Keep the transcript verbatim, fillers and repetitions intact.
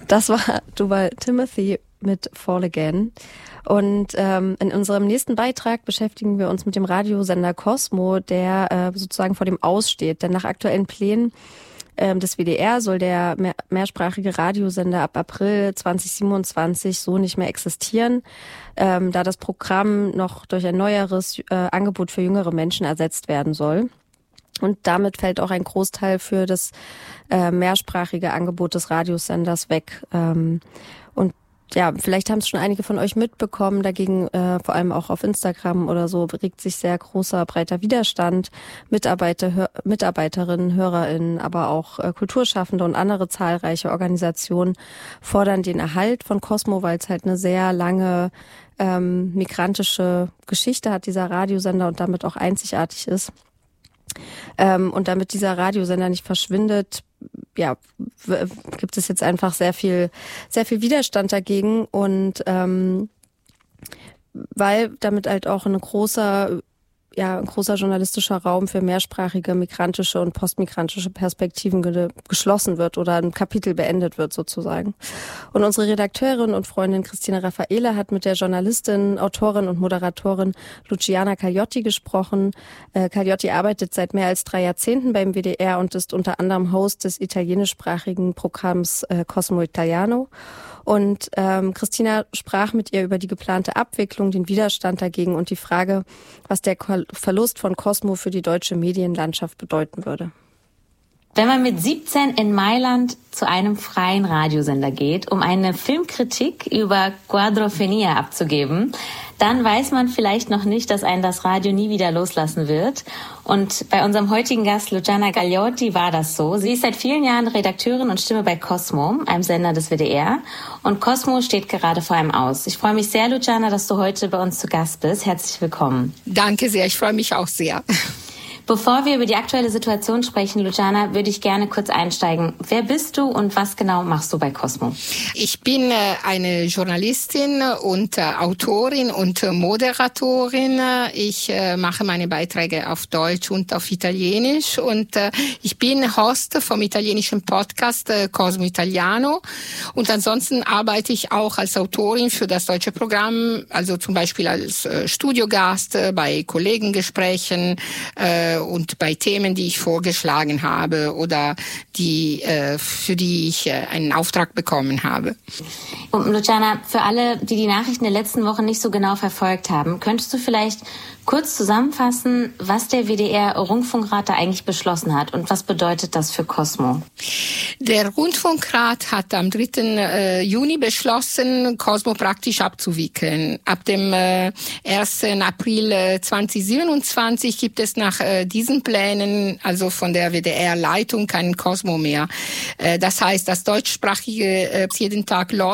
Das war Duval Timothy mit Fall Again. Und ähm, in unserem nächsten Beitrag beschäftigen wir uns mit dem Radiosender Cosmo, der äh, sozusagen vor dem Aus steht. Denn nach aktuellen Plänen ähm, des W D R soll der mehr, mehrsprachige Radiosender ab April zwanzig siebenundzwanzig so nicht mehr existieren, ähm, da das Programm noch durch ein neueres äh, Angebot für jüngere Menschen ersetzt werden soll. Und damit fällt auch ein Großteil für das äh, mehrsprachige Angebot des Radiosenders weg. Ähm, und ja, vielleicht haben es schon einige von euch mitbekommen. Dagegen, äh, vor allem auch auf Instagram oder so, regt sich sehr großer, breiter Widerstand. Mitarbeiter, Hör, Mitarbeiterinnen, HörerInnen, aber auch äh, Kulturschaffende und andere zahlreiche Organisationen fordern den Erhalt von Cosmo, weil es halt eine sehr lange ähm, migrantische Geschichte hat, dieser Radiosender, und damit auch einzigartig ist. Ähm, und damit dieser Radiosender nicht verschwindet, ja, w- gibt es jetzt einfach sehr viel, sehr viel Widerstand dagegen, und ähm, weil damit halt auch ein großer, ja, ein großer journalistischer Raum für mehrsprachige, migrantische und postmigrantische Perspektiven ge- geschlossen wird oder ein Kapitel beendet wird sozusagen. Und unsere Redakteurin und Freundin Christina Raffaele hat mit der Journalistin, Autorin und Moderatorin Luciana Cagliotti gesprochen. Äh, Cagliotti arbeitet seit mehr als drei Jahrzehnten beim W D R und ist unter anderem Host des italienischsprachigen Programms äh, Cosmo Italiano. Und ähm, Christina sprach mit ihr über die geplante Abwicklung, den Widerstand dagegen und die Frage, was der Verlust von Cosmo für die deutsche Medienlandschaft bedeuten würde. Wenn man mit siebzehn in Mailand zu einem freien Radiosender geht, um eine Filmkritik über Quadrophenia abzugeben, dann weiß man vielleicht noch nicht, dass einen das Radio nie wieder loslassen wird. Und bei unserem heutigen Gast Luciana Cagliotti war das so. Sie ist seit vielen Jahren Redakteurin und Stimme bei Cosmo, einem Sender des W D R. Und Cosmo steht gerade vor einem Aus. Ich freue mich sehr, Luciana, dass du heute bei uns zu Gast bist. Herzlich willkommen. Danke sehr, ich freue mich auch sehr. Bevor wir über die aktuelle Situation sprechen, Luciana, würde ich gerne kurz einsteigen. Wer bist du und was genau machst du bei Cosmo? Ich bin eine Journalistin und Autorin und Moderatorin. Ich mache meine Beiträge auf Deutsch und auf Italienisch und ich bin Host vom italienischen Podcast Cosmo Italiano. Und ansonsten arbeite ich auch als Autorin für das deutsche Programm, also zum Beispiel als Studiogast bei Kollegengesprächen und bei Themen, die ich vorgeschlagen habe oder die äh, für die ich äh, einen Auftrag bekommen habe. Und Luciana, für alle, die die Nachrichten der letzten Wochen nicht so genau verfolgt haben, könntest du vielleicht kurz zusammenfassen, was der W D R-Rundfunkrat da eigentlich beschlossen hat und was bedeutet das für Cosmo? Der Rundfunkrat hat am dritten Juni beschlossen, Cosmo praktisch abzuwickeln. Ab dem äh, ersten April zweitausendsiebenundzwanzig gibt es nach äh, diesen Plänen, also von der W D R-Leitung, keinen Cosmo mehr. Äh, das heißt, das deutschsprachige äh, jeden Tag läuft.